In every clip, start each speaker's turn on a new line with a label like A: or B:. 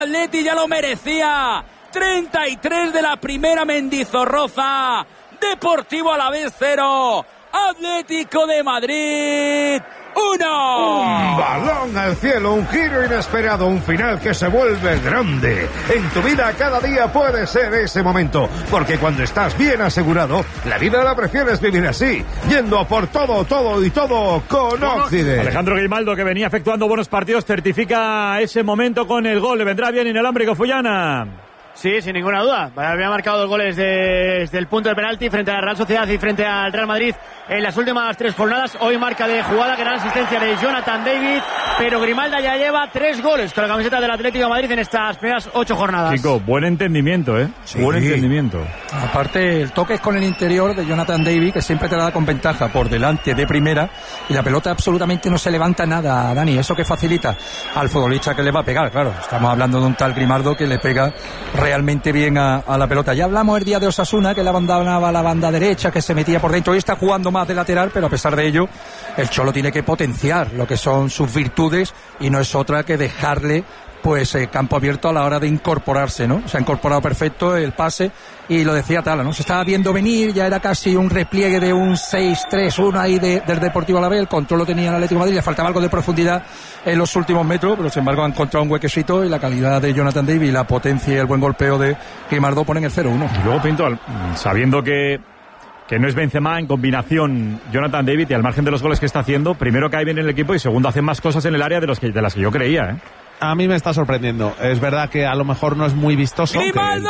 A: Atleti ya lo merecía. 33 de la primera, Mendizorroza. Deportivo Alavés 0. Atlético de Madrid 1.
B: Un balón al cielo, un giro inesperado, un final que se vuelve grande. En tu vida cada día puede ser ese momento, porque cuando estás bien asegurado, la vida la prefieres vivir así, yendo a por todo con Occident.
C: Alejandro Grimaldo, que venía efectuando buenos partidos, certifica ese momento con el gol. Le vendrá bien inalámbrico Fullana.
D: Sí, sin ninguna duda. Había marcado 2 goles desde el punto de penalti frente a la Real Sociedad y frente al Real Madrid en las últimas 3 jornadas. Hoy marca de jugada, gran asistencia de Jonathan David, pero Grimaldo ya lleva 3 goles con la camiseta del Atlético de Madrid en estas primeras 8 jornadas.
C: Chico, buen entendimiento, ¿eh?
E: Sí.
C: Buen entendimiento.
E: Aparte, el toque es con el interior de Jonathan David, que siempre te da con ventaja por delante de primera, y la pelota absolutamente no se levanta nada, Dani. Eso que facilita al futbolista que le va a pegar. Claro, estamos hablando de un tal Grimaldo que le pega realmente bien a la pelota. Ya hablamos el día de Osasuna, que le abandonaba la banda derecha, que se metía por dentro, y está jugando más de lateral, pero a pesar de ello el Cholo tiene que potenciar lo que son sus virtudes, y no es otra que dejarle pues campo abierto a la hora de incorporarse, ¿no? Se ha incorporado perfecto el pase, y lo decía Tala, ¿no? Se estaba viendo venir, ya era casi un repliegue de un 6-3-1 ahí del Deportivo Alavés. El control lo tenía el Atlético de Madrid, le faltaba algo de profundidad en los últimos metros, pero sin embargo ha encontrado un huequecito, y la calidad de Jonathan David y la potencia y el buen golpeo de Grimaldo ponen el 0-1.
C: Y luego Pinto, sabiendo que no es Benzema, en combinación Jonathan David, y al margen de los goles que está haciendo, primero cae bien en el equipo y segundo hace más cosas en el área de las que yo creía, ¿eh?
F: A mí me está sorprendiendo. Es verdad que a lo mejor no es muy vistoso.
A: ¡Grimaldo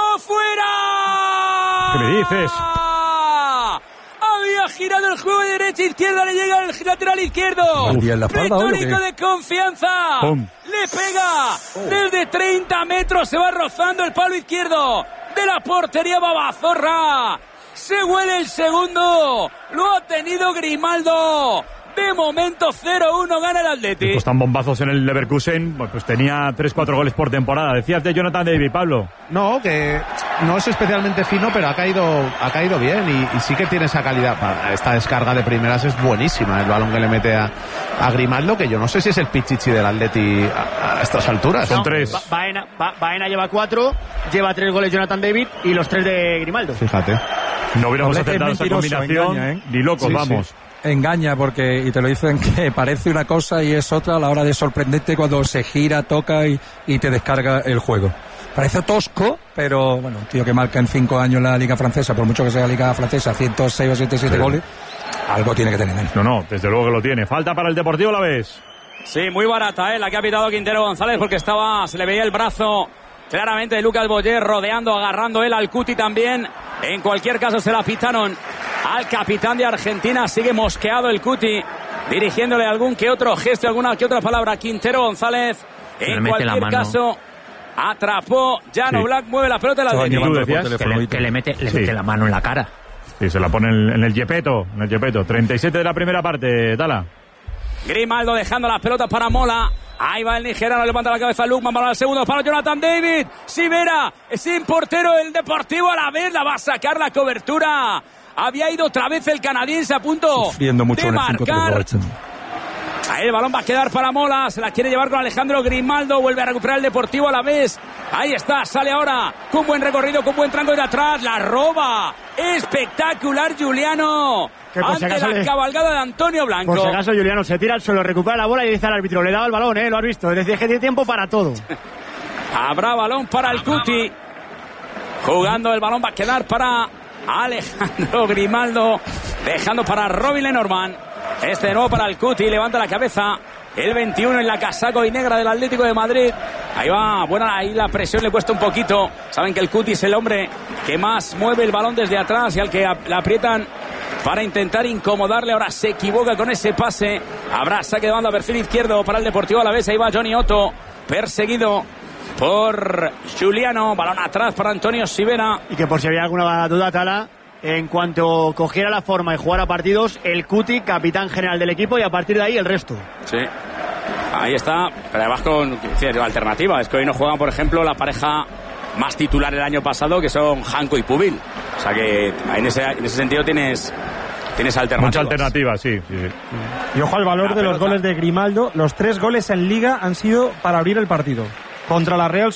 A: fuera!
C: ¿Qué me dices?
A: Había girado el juego de derecha a izquierda, le llega el lateral izquierdo. Retórico de confianza.
C: ¡Pum!
A: Le pega desde 30 metros, se va rozando el palo izquierdo de la portería Babazorra. Se huele el segundo, lo ha tenido Grimaldo. De momento 0-1 gana el Atleti.
C: Están bombazos en el Leverkusen, pues tenía 3-4 goles por temporada. Decías de Jonathan David, Pablo.
F: No, que no es especialmente fino, pero ha caído bien, y sí que tiene esa calidad. Esta descarga de primeras es buenísima, el balón que le mete a Grimaldo, que yo no sé si es el Pichichi del Atleti a estas alturas.
C: Son 3.
D: Baena lleva 4, lleva 3 goles Jonathan David y los 3 de Grimaldo.
F: Fíjate.
C: No hubiéramos acertado esa combinación,
E: engaña, ¿eh?
C: Ni locos, sí, vamos.
E: Sí. Engaña, porque, y te lo dicen, que parece una cosa y es otra a la hora de sorprenderte cuando se gira, toca y te descarga el juego. Parece tosco, pero bueno, un tío que marca en 5 años la Liga Francesa, por mucho que sea la Liga Francesa, 106 o 107 goles, algo tiene que tener.
C: No, desde luego que lo tiene. Falta para el Deportivo Alavés.
A: Sí, muy barata, la que ha pitado Quintero González, porque se le veía el brazo claramente de Lucas Boyer rodeando, agarrando él al Cuti también. En cualquier caso se la pitaron al capitán de Argentina. Sigue mosqueado el Cuti, dirigiéndole algún que otro gesto, alguna que otra palabra. Quintero González, en cualquier caso, atrapó. Jan Oblak, mueve la pelota.
G: Que le mete la mano en la cara.
C: Sí, se la pone en el Gepetto. 37 de la primera parte, Tala.
A: Grimaldo dejando las pelotas para Mola. Ahí va el nigeriano, levanta la cabeza Lukman para el segundo, para Jonathan David. Sivera, sin portero el Deportivo Alavés, la va a sacar la cobertura. Había ido otra vez el canadiense a punto de marcar. Ahí el balón va a quedar para Mola, se la quiere llevar con Alejandro Grimaldo, vuelve a recuperar el Deportivo Alavés. Ahí está, sale ahora con buen recorrido, con buen tranco de atrás, la roba. Espectacular Juliano. Ante la cabalgada de Antonio Blanco.
D: Por si acaso Juliano se tira al suelo, recupera la bola y dice al árbitro, le daba el balón, lo has visto, es decir, que tiene tiempo para todo.
A: Habrá balón para el Cuti. Jugando el balón va a quedar para Alejandro Grimaldo, dejando para Robin Lenormand. De nuevo para el Cuti, levanta la cabeza el 21 en la casaco y negra del Atlético de Madrid. Ahí va, bueno, ahí la presión le cuesta un poquito. Saben que el Cuti es el hombre que más mueve el balón desde atrás y al que la aprietan para intentar incomodarle. Ahora se equivoca con ese pase. Habrá saque de banda, perfil izquierdo para el Deportivo Alavés. Ahí va Johnny Otto, perseguido por Juliano. Balón atrás para Antonio Sivera.
D: Y que por si había alguna duda, Tala, en cuanto cogiera la forma y jugara partidos, el Cuti, capitán general del equipo, y a partir de ahí el resto.
A: Sí, ahí está. Pero además con alternativa. Es que hoy no juegan, por ejemplo, la pareja más titular el año pasado, que son Janko y Pubil. O sea que en ese sentido tienes alternativas.
C: Mucha alternativa, sí.
H: Y ojo al valor de los goles de Grimaldo. Los 3 goles en Liga han sido para abrir el partido. contra la Real